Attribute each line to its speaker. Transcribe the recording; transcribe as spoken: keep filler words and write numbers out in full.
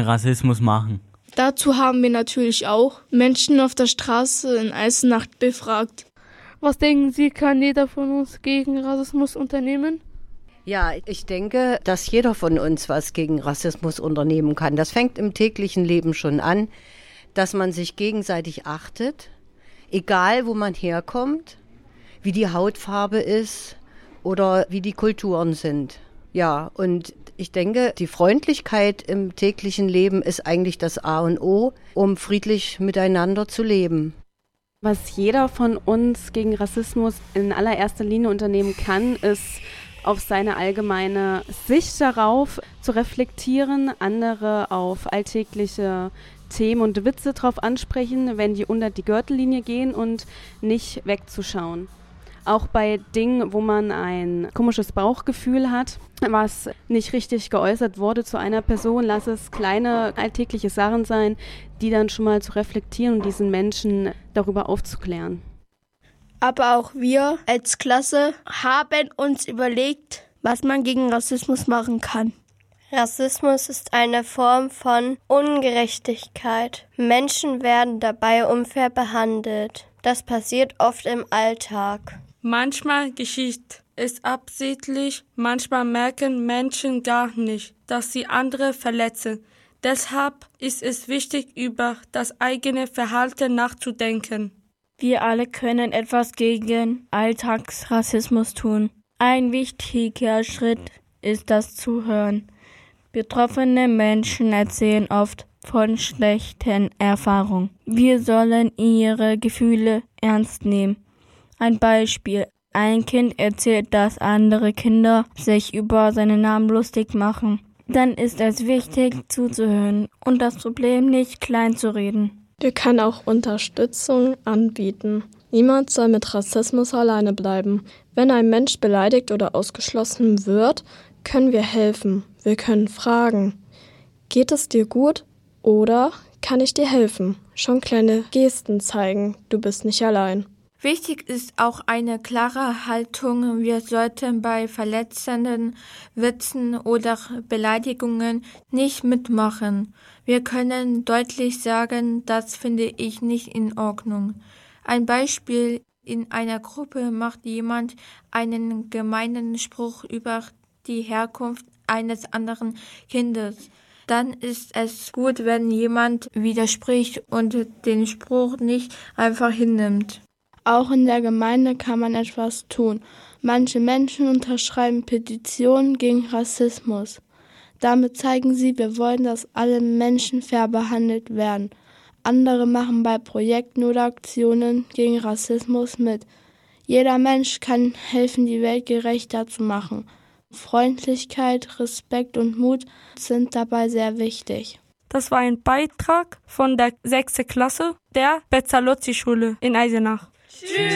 Speaker 1: Rassismus machen?
Speaker 2: Dazu haben wir natürlich auch Menschen auf der Straße in Eisenach befragt.
Speaker 3: Was denken Sie, kann jeder von uns gegen Rassismus unternehmen?
Speaker 4: Ja, ich denke, dass jeder von uns was gegen Rassismus unternehmen kann. Das fängt im täglichen Leben schon an, dass man sich gegenseitig achtet, egal wo man herkommt, wie die Hautfarbe ist oder wie die Kulturen sind. Ja, und ich denke, die Freundlichkeit im täglichen Leben ist eigentlich das A und O, um friedlich miteinander zu leben.
Speaker 5: Was jeder von uns gegen Rassismus in allererster Linie unternehmen kann, ist auf seine allgemeine Sicht darauf zu reflektieren, andere auf alltägliche Themen und Witze drauf ansprechen, wenn die unter die Gürtellinie gehen und nicht wegzuschauen. Auch bei Dingen, wo man ein komisches Bauchgefühl hat, was nicht richtig geäußert wurde zu einer Person, lass es kleine alltägliche Sachen sein, die dann schon mal zu reflektieren und diesen Menschen darüber aufzuklären.
Speaker 2: Aber auch wir als Klasse haben uns überlegt, was man gegen Rassismus machen kann.
Speaker 6: Rassismus ist eine Form von Ungerechtigkeit. Menschen werden dabei unfair behandelt. Das passiert oft im Alltag.
Speaker 7: Manchmal geschieht es absichtlich, manchmal merken Menschen gar nicht, dass sie andere verletzen. Deshalb ist es wichtig, über das eigene Verhalten nachzudenken.
Speaker 2: Wir alle können etwas gegen Alltagsrassismus tun. Ein wichtiger Schritt ist das Zuhören. Betroffene Menschen erzählen oft von schlechten Erfahrungen. Wir sollen ihre Gefühle ernst nehmen. Ein Beispiel. Ein Kind erzählt, dass andere Kinder sich über seinen Namen lustig machen. Dann ist es wichtig, zuzuhören und das Problem nicht klein zu reden.
Speaker 3: Wir können auch Unterstützung anbieten. Niemand soll mit Rassismus alleine bleiben. Wenn ein Mensch beleidigt oder ausgeschlossen wird, können wir helfen. Wir können fragen, geht es dir gut oder kann ich dir helfen? Schon kleine Gesten zeigen, du bist nicht allein.
Speaker 7: Wichtig ist auch eine klare Haltung. Wir sollten bei verletzenden Witzen oder Beleidigungen nicht mitmachen. Wir können deutlich sagen, das finde ich nicht in Ordnung. Ein Beispiel: In einer Gruppe macht jemand einen gemeinen Spruch über die Herkunft eines anderen Kindes. Dann ist es gut, wenn jemand widerspricht und den Spruch nicht einfach hinnimmt.
Speaker 2: Auch in der Gemeinde kann man etwas tun. Manche Menschen unterschreiben Petitionen gegen Rassismus. Damit zeigen sie, wir wollen, dass alle Menschen fair behandelt werden. Andere machen bei Projekten oder Aktionen gegen Rassismus mit. Jeder Mensch kann helfen, die Welt gerechter zu machen. Freundlichkeit, Respekt und Mut sind dabei sehr wichtig.
Speaker 7: Das war ein Beitrag von der sechsten Klasse der Bezzalozzi-Schule in Eisenach. Tschüss!